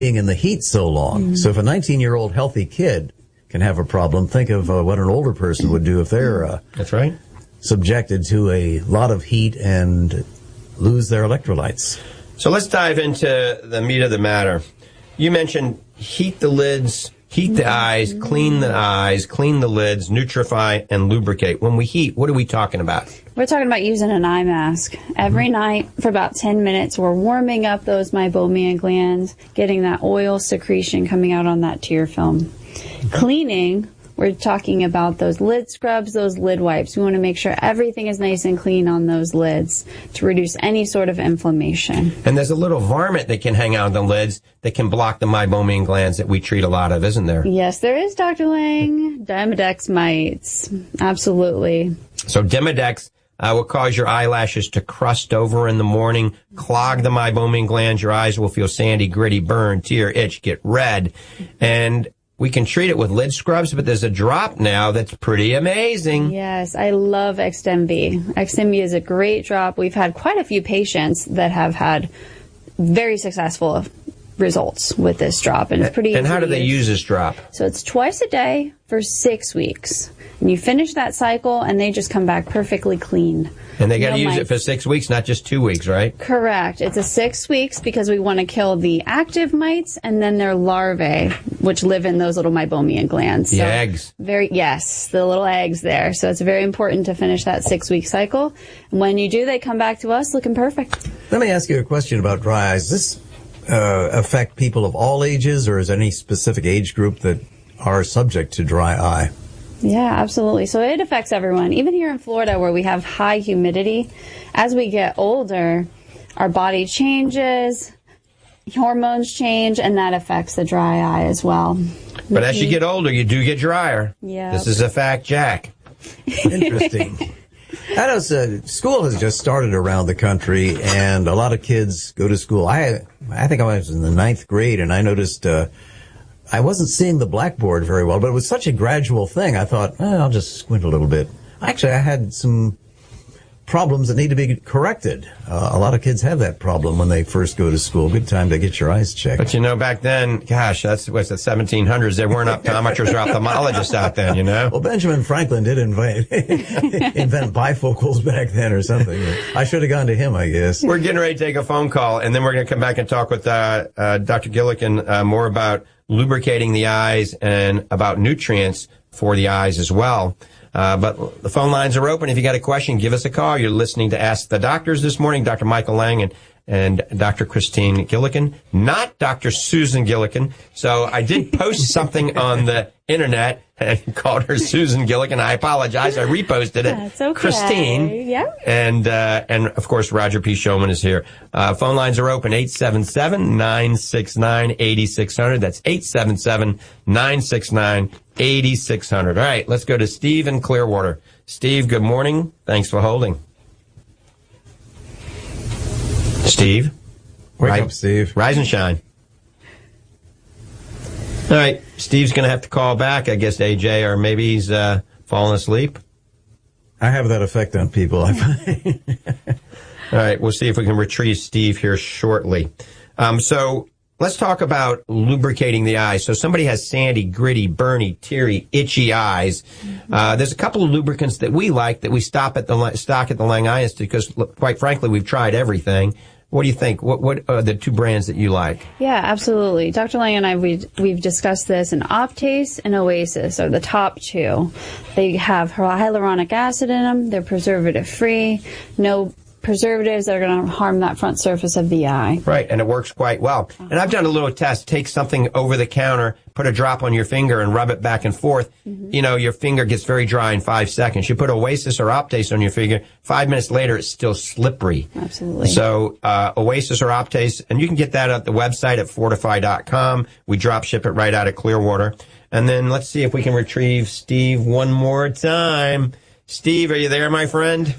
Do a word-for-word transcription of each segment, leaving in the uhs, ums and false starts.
being in the heat so long. Mm-hmm. So if a nineteen-year-old healthy kid can have a problem, think of uh, what an older person would do if they're uh, that's right subjected to a lot of heat and lose their electrolytes. So let's dive into the meat of the matter. You mentioned heat the lids, heat the eyes, clean the eyes, clean the lids, nutrify, and lubricate. When we heat, what are we talking about? We're talking about using an eye mask. Every night for about ten minutes, we're warming up those meibomian glands, getting that oil secretion coming out on that tear film. Cleaning, we're talking about those lid scrubs, those lid wipes. We want to make sure everything is nice and clean on those lids to reduce any sort of inflammation. And there's a little varmint that can hang out on the lids that can block the meibomian glands that we treat a lot of, isn't there? Yes, there is, Doctor Lang. Demodex mites. Absolutely. So Demodex uh, will cause your eyelashes to crust over in the morning, clog the meibomian glands. Your eyes will feel sandy, gritty, burn, tear, itch, get red. And we can treat it with lid scrubs, but there's a drop now that's pretty amazing. Yes, I love Xdemvy. Xdemvy is a great drop. We've had quite a few patients that have had very successful results with this drop, and it's pretty And easy how do to they use this drop? So it's twice a day for six weeks. And you finish that cycle, and they just come back perfectly clean. And they got to No use mites. it for six weeks, not just two weeks, right? Correct. It's a six weeks because we want to kill the active mites and then their larvae, which live in those little meibomian glands. The So eggs. Very, yes, the little eggs there. So it's very important to finish that six-week cycle. And when you do, they come back to us looking perfect. Let me ask you a question about dry eyes. Does this uh, affect people of all ages, or is there any specific age group that are subject to dry eye? Yeah, absolutely. So it affects everyone. Even here in Florida where we have high humidity, as we get older, our body changes, hormones change, and that affects the dry eye as well. But as you get older, you do get drier. Yeah. This is a fact, Jack. Interesting. I know uh, school has just started around the country, and a lot of kids go to school. I I think I was in the ninth grade, and I noticed uh, I wasn't seeing the blackboard very well, but it was such a gradual thing. I thought, eh, I'll just squint a little bit. Actually, I had some problems that need to be corrected. Uh, a lot of kids have that problem when they first go to school. Good time to get your eyes checked. But you know, back then, gosh, that's what's the seventeen hundreds. There weren't optometrists or ophthalmologists out then, you know? Well, Benjamin Franklin did invent, invent bifocals back then or something. I should have gone to him, I guess. We're getting ready to take a phone call, and then we're going to come back and talk with uh, uh, Doctor Gillikin uh, more about lubricating the eyes and about nutrients for the eyes as well. Uh, but the phone lines are open. If you got a question, give us a call. You're listening to Ask the Doctors this morning. Doctor Michael Lang and, and Doctor Christine Gillikin, not Doctor Susan Gillikin. So I did post something on the internet and called her Susan Gillikin. I apologize. I reposted it. That's okay. Christine. Yeah. And, uh, and of course, Roger P. Showman is here. Uh, phone lines are open, eight seven seven, nine six nine, eight six zero zero. That's eight seven seven, nine six nine, eight six zero zero. All right, let's go to Steve in Clearwater. Steve, good morning. Thanks for holding. Steve? Wake Ri- up, Steve. Rise and shine. All right, Steve's going to have to call back, I guess, A J, or maybe he's uh, fallen asleep. I have that effect on people, I find. All right, we'll see if we can retrieve Steve here shortly. Um, so let's talk about lubricating the eyes. So somebody has sandy, gritty, burny, teary, itchy eyes. Uh, there's a couple of lubricants that we like that we stop at the stock at the Lang Eye Institute because, look, quite frankly, we've tried everything. What do you think? What what are the two brands that you like? Yeah, absolutely. Doctor Lang and I, we've, we've discussed this, and Optase and Oasis are the top two. They have hyaluronic acid in them. They're preservative-free. No preservatives that are going to harm that front surface of the eye. Right, and it works quite well. Uh-huh. And I've done a little test. Take something over the counter, put a drop on your finger, and rub it back and forth. Mm-hmm. You know, your finger gets very dry in five seconds. You put Oasis or Optase on your finger, five minutes later, it's still slippery. Absolutely. So, uh, Oasis or Optase, and you can get that at the website at Fortify dot com. We drop ship it right out of Clearwater. And then let's see if we can retrieve Steve one more time. Steve, are you there, my friend?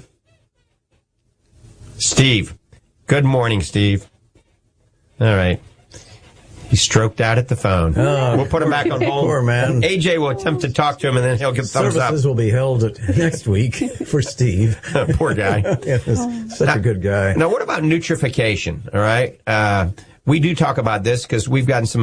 Steve. Good morning, Steve. All right. He stroked out at the phone. Oh, we'll put him back on hold. Poor man. A J will attempt to talk to him, and then he'll give thumbs up. Services will be held at, next week for Steve. Poor guy. Yes, such now, a good guy. Now, what about nutrification? All right. Uh, we do talk about this because we've gotten some